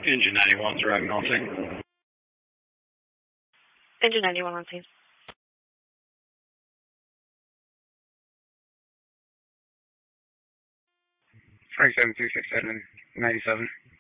Engine 91's arriving on scene. Engine 91 on scene. 27267 97.